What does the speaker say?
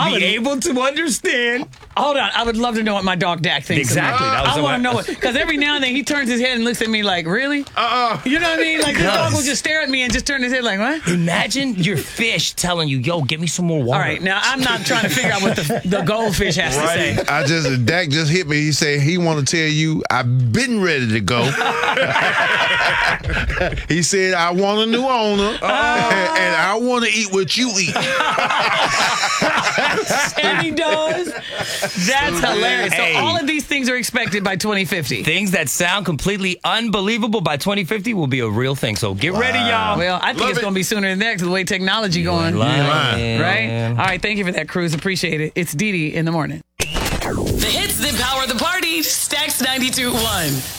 be able to understand. Hold on. I would love to know what my dog Dak thinks. Exactly. I want to know it. Because every now and then he turns his head and looks at me like, really? You know what I mean? Like, this dog will just stare at me and just turn his head like, what? Imagine your fish telling you, yo, get me some more water. All right. Now, I'm not trying to figure out what the goldfish has to say. Dak just hit me. He said he want to tell you, I've been ready to go. He said, I want a new owner, and I want to eat what you eat. And he does. That's hilarious. Hey. So all of these things are expected by 2050. Things that sound completely unbelievable by 2050 will be a real thing. So get ready, y'all. Well, I think it's going to be sooner than that because the way technology going. Right? All right. Thank you for that, Cruz. Appreciate it. It's Dee Dee in the morning. The hits that power the party. Stacks 92.1.